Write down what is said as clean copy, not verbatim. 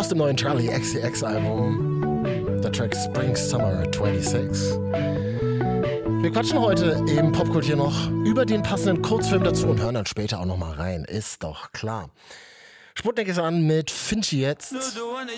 dem neuen Charlie XCX Album. Der Track Spring Summer 26. Wir quatschen heute im Popkult hier noch über den passenden Kurzfilm dazu und hören dann später auch noch mal rein. Ist doch klar. Sputnik ist an mit Finchi jetzt.